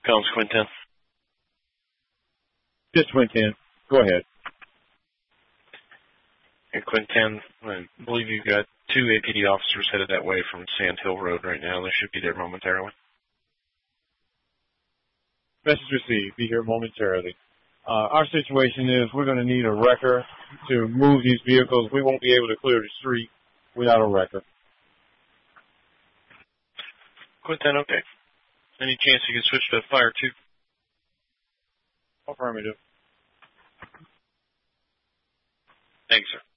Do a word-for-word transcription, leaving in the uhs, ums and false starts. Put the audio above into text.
Combs, Quinten. Just Quinten. Go ahead. And Quinten, I believe you've got two A P D officers headed that way from Sand Hill Road right now. They should be there momentarily. Message received. Be here momentarily. Uh, our situation is we're going to need a wrecker to move these vehicles. We won't be able to clear the street without a wrecker. Quinten, okay. Any chance you can switch to fire two? Affirmative. Thanks, sir.